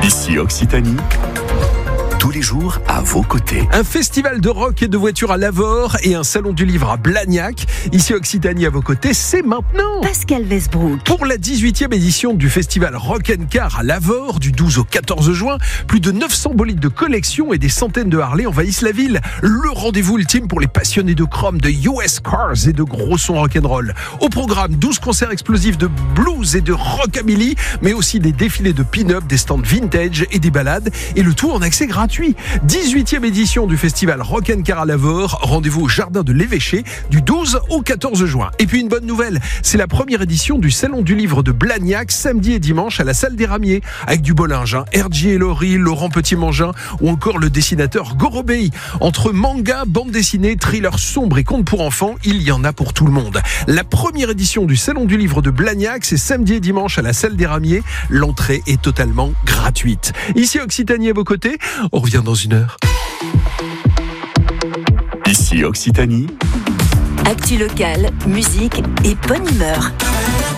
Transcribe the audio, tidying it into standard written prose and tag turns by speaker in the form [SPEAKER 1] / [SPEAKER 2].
[SPEAKER 1] Ici Occitanie, tous les jours à vos côtés.
[SPEAKER 2] Un festival de rock et de voitures à Lavore et un salon du livre à Blagnac. Ici Occitanie à vos côtés, c'est maintenant.
[SPEAKER 3] Pascal Westbrook.
[SPEAKER 2] Pour la 18e édition du festival Rock & Car à Lavore, du 12 au 14 juin, plus de 900 bolides de collection et des centaines de Harley envahissent la ville. Le rendez-vous ultime pour les passionnés de chrome, de US Cars et de gros sons rock'n'roll. Au programme, 12 concerts explosifs de blues et de rockabilly, mais aussi des défilés de pin-up, des stands vintage et des balades, et le tout en accès gratuit. 18e édition du festival Rock & Car à Lavore, rendez-vous au jardin de l'Évêché du 12 au 14 juin. Et puis une bonne nouvelle, c'est la première édition du salon du livre de Blagnac, samedi et dimanche à la salle des Ramiers, avec du beau linge, RJ et Laurie, Laurent Petit-Mangin ou encore le dessinateur Gorobei. Entre manga, bande dessinée, thriller sombre et contes pour enfants, il y en a pour tout le monde. La première édition du salon du livre de Blagnac, c'est samedi et dimanche à la salle des Ramiers. L'entrée est totalement gratuite. Ici Occitanie à vos côtés, on revient dans une heure.
[SPEAKER 1] Ici Occitanie.
[SPEAKER 3] Actu locale, musique et bonne humeur.